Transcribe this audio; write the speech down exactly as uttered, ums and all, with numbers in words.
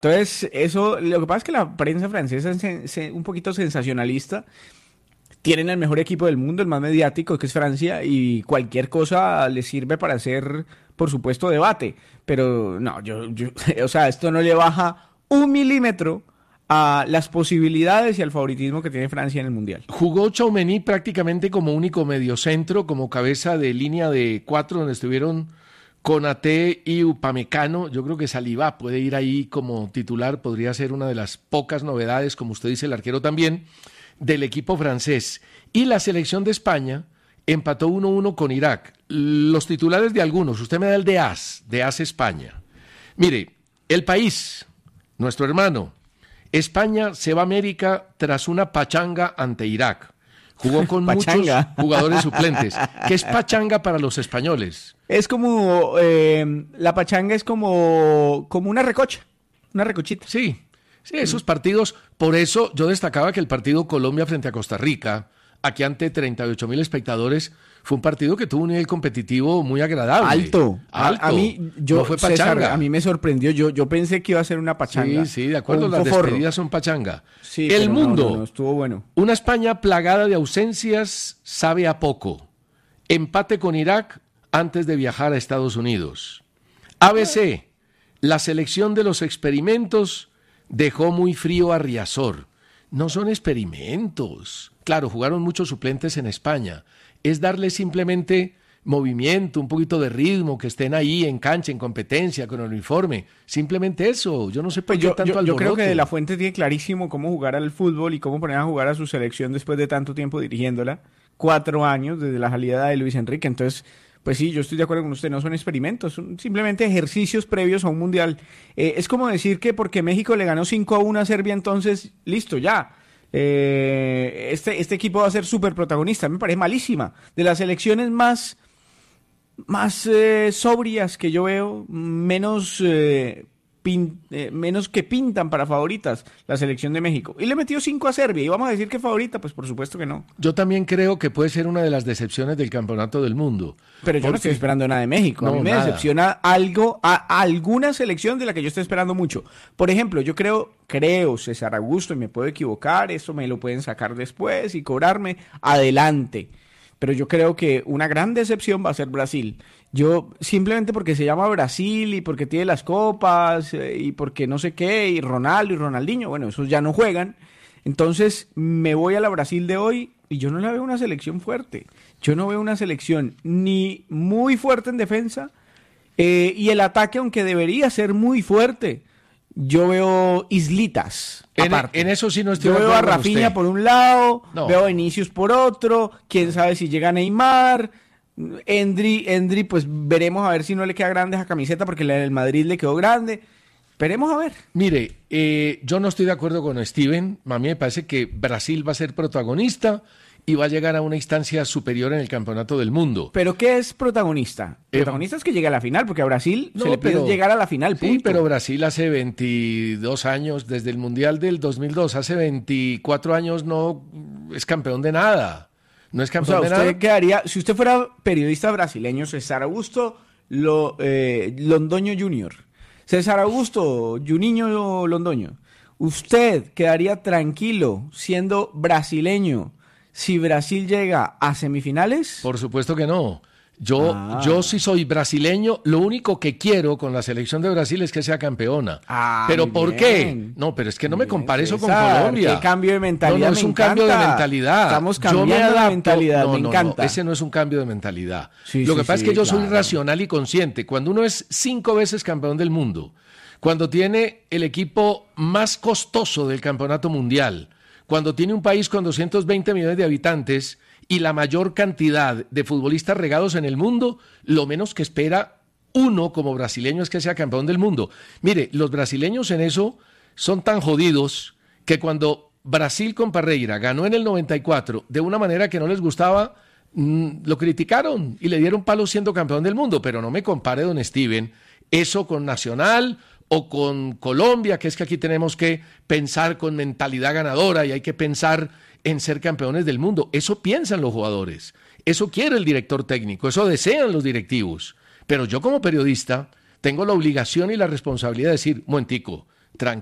Entonces, eso, lo que pasa es que la prensa francesa es sen- se- un poquito sensacionalista. Tienen el mejor equipo del mundo, el más mediático, que es Francia, y cualquier cosa les sirve para hacer, por supuesto, debate. Pero no, yo, yo, o sea, esto no le baja un milímetro a las posibilidades y al favoritismo que tiene Francia en el Mundial. Jugó Tchouaméni prácticamente como único mediocentro, como cabeza de línea de cuatro, donde estuvieron Konaté y Upamecano. Yo creo que Saliba puede ir ahí como titular, podría ser una de las pocas novedades, como usted dice, el arquero también, del equipo francés. Y la selección de España empató uno a uno con Irak. Los titulares de algunos, usted me da el de A S, de A S España. Mire, el país, nuestro hermano, España se va a América tras una pachanga ante Irak. Jugó con muchos Pachanga. jugadores suplentes. ¿Qué es pachanga para los españoles? Es como, eh, la pachanga es como, como una recocha, una recochita. Sí, sí, esos partidos. Por eso yo destacaba que el partido Colombia frente a Costa Rica, aquí ante treinta y ocho mil espectadores, fue un partido que tuvo un nivel competitivo muy agradable. Alto. A, Alto. a mí, yo, no fue César, pachanga. a mí me sorprendió. Yo, yo pensé que iba a ser una pachanga. Sí, sí, de acuerdo, o un las foforro. despedidas son pachanga. Sí, el pero no, mundo, no, no, estuvo bueno. una España plagada de ausencias, sabe a poco. Empate con Irak antes de viajar a Estados Unidos. A B C, la selección de los experimentos dejó muy frío a Riazor. No son experimentos. Claro, jugaron muchos suplentes en España. Es darle simplemente movimiento, un poquito de ritmo, que estén ahí en cancha, en competencia, con el uniforme. Simplemente eso. Yo no sé por Pues qué yo, tanto yo, yo creo alboroto. que De La Fuente tiene clarísimo cómo jugar al fútbol y cómo poner a jugar a su selección después de tanto tiempo dirigiéndola. Cuatro años desde la salida de Luis Enrique. Entonces, pues sí, yo estoy de acuerdo con usted. No son experimentos, son simplemente ejercicios previos a un mundial. Eh, es como decir que porque México le ganó cinco a uno a Serbia, entonces, listo, ya. Eh, este, este equipo va a ser súper protagonista. Me parece malísima. De las selecciones más... más eh, sobrias que yo veo, menos eh, pin- eh, menos que pintan para favoritas la selección de México. Y le metió cinco a Serbia. ¿Y vamos a decir que favorita? Pues por supuesto que no. Yo también creo que puede ser una de las decepciones del campeonato del mundo. Pero yo no Porque- estoy esperando nada de México. A No, mí me nada. decepciona algo, a, a alguna selección de la que yo estoy esperando mucho. Por ejemplo, yo creo, creo, César Augusto, y me puedo equivocar, eso me lo pueden sacar después y cobrarme, adelante. Pero yo creo que una gran decepción va a ser Brasil. Yo, simplemente porque se llama Brasil y porque tiene las copas eh, y porque no sé qué, y Ronaldo y Ronaldinho, bueno, esos ya no juegan. Entonces me voy a la Brasil de hoy y yo no la veo una selección fuerte. Yo no veo una selección ni muy fuerte en defensa eh, y el ataque, aunque debería ser muy fuerte, yo veo islitas. En, aparte. en eso sí no estoy Yo de veo a acuerdo con Rafinha usted. por un lado, No. veo a Vinicius por otro, quién sabe si llega Neymar, Endri, Endri, pues veremos a ver si no le queda grande esa camiseta porque la del Madrid le quedó grande. Esperemos a ver. Mire, eh, yo no estoy de acuerdo con Steven. A mí me parece que Brasil va a ser protagonista y va a llegar a una instancia superior en el campeonato del mundo. ¿Pero qué es protagonista? Eh, Protagonista es que llegue a la final, porque a Brasil No, se le pide pero- llegar a la final, Sí, punto. pero Brasil hace veintidós años, desde el Mundial del dos mil dos, hace veinticuatro años no es campeón de nada. No es O campeón sea, de usted nada. quedaría, si usted fuera periodista brasileño, César Augusto lo, eh, Londoño Junior, César Augusto Juninho Londoño, ¿usted quedaría tranquilo siendo brasileño si Brasil llega a semifinales? Por supuesto que no. Yo, Ah. yo sí soy brasileño. Lo único que quiero con la selección de Brasil es que sea campeona. Ah, ¿Pero muy por bien. qué? No, pero es que no Muy me bien, compare eso con César, Colombia. qué cambio de mentalidad, No, no es me un cambio de encanta. mentalidad. Estamos Yo me cambiando de adapto- mentalidad, no, me no, encanta. No, ese no es un cambio de mentalidad. Sí, Lo que sí, pasa sí, es que yo soy claro. racional y consciente. Cuando uno es cinco veces campeón del mundo, cuando tiene el equipo más costoso del campeonato mundial, cuando tiene un país con doscientos veinte millones de habitantes y la mayor cantidad de futbolistas regados en el mundo, lo menos que espera uno como brasileño es que sea campeón del mundo. Mire, los brasileños en eso son tan jodidos que cuando Brasil con Parreira ganó en el noventa y cuatro de una manera que no les gustaba, mm, lo criticaron y le dieron palo siendo campeón del mundo. Pero no me compare, don Steven, eso con Nacional o con Colombia, que es que aquí tenemos que pensar con mentalidad ganadora y hay que pensar en ser campeones del mundo. Eso piensan los jugadores, eso quiere el director técnico, eso desean los directivos. Pero yo como periodista tengo la obligación y la responsabilidad de decir, momentico, tranquilo.